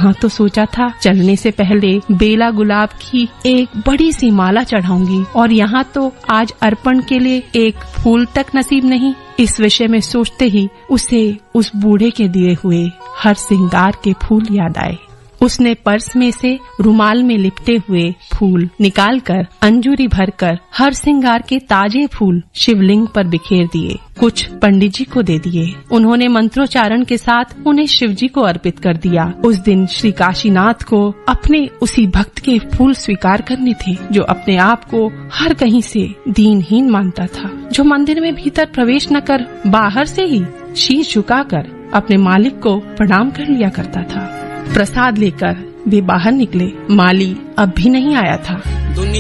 वहाँ तो सोचा था चलने से पहले बेला गुलाब की एक बड़ी सी माला चढ़ाऊंगी, और यहाँ तो आज अर्पण के लिए एक फूल तक नसीब नहीं। इस विषय में सोचते ही उसे उस बूढ़े के दिए हुए हर श्रृंगार के फूल याद आए। उसने पर्स में से रुमाल में लिपटे हुए फूल निकालकर अंजूरी भरकर हर श्रृंगार के ताजे फूल शिवलिंग पर बिखेर दिए। कुछ पंडित जी को दे दिए। उन्होंने मंत्रोच्चारण के साथ उन्हें शिव जी को अर्पित कर दिया। उस दिन श्री काशीनाथ को अपने उसी भक्त के फूल स्वीकार करने थे जो अपने आप को हर कहीं से दीनहीन मानता था, जो मंदिर में भीतर प्रवेश न कर बाहर से ही शीश झुकाकर अपने मालिक को प्रणाम कर लिया करता था। प्रसाद लेकर वे बाहर निकले। माली अब भी नहीं आया था।